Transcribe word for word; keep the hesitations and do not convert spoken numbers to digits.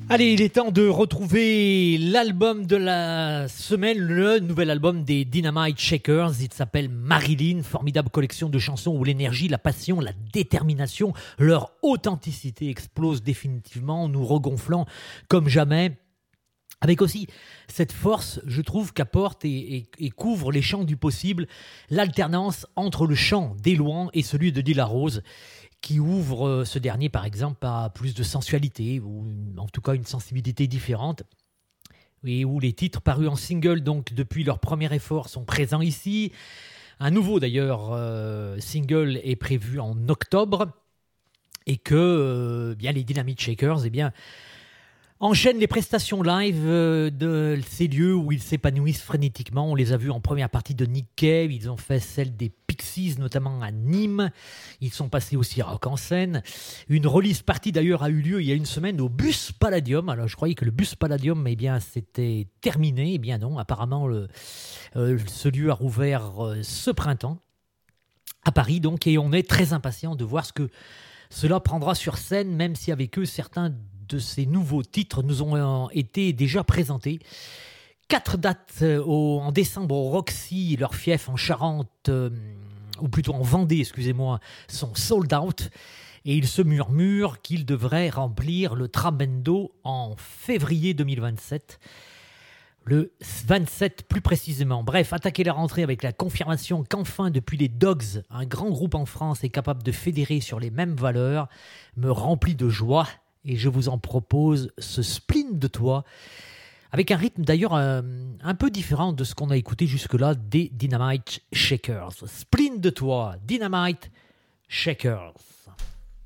Allez, il est temps de retrouver l'album de la semaine, le nouvel album des Dynamite Shakers. Il s'appelle Marilyn, formidable collection de chansons où l'énergie, la passion, la détermination, leur authenticité explose définitivement, nous regonflant comme jamais. Avec aussi cette force, je trouve, qu'apporte et, et, et couvre les champs du possible l'alternance entre le chant d'Elouan et celui de Dylan Rose, qui ouvre ce dernier, par exemple, à plus de sensualité, ou en tout cas une sensibilité différente, et où les titres parus en single, donc depuis leur premier effort, sont présents ici. Un nouveau, d'ailleurs, euh, single est prévu en octobre, et que euh, bien, les Dynamite Shakers, eh bien, enchaînent les prestations live de ces lieux où ils s'épanouissent frénétiquement. On les a vus en première partie de Nick Cave, ils ont fait celle des Pixies, notamment à Nîmes. Ils sont passés aussi à Rock en Seine. Une release party d'ailleurs a eu lieu il y a une semaine au Bus Palladium. Alors je croyais que le Bus Palladium, eh bien, c'était terminé. Eh bien non, apparemment le, euh, ce lieu a rouvert euh, ce printemps à Paris, donc, et on est très impatient de voir ce que cela prendra sur scène, même si avec eux certains de ces nouveaux titres nous ont été déjà présentés. Quatre dates au, en décembre au Roxy, leur fief en Charente, euh, ou plutôt en Vendée, excusez-moi, sont sold out. Et il se murmure qu'ils devraient remplir le Trabendo en février deux mille vingt-sept. Le vingt-sept plus précisément. Bref, attaquer la rentrée avec la confirmation qu'enfin, depuis les Dogs, un grand groupe en France est capable de fédérer sur les mêmes valeurs, me remplit de joie. Et je vous en propose ce Spleen de toi, avec un rythme d'ailleurs euh, un peu différent de ce qu'on a écouté jusque-là des Dynamite Shakers. Spleen de toi, Dynamite Shakers.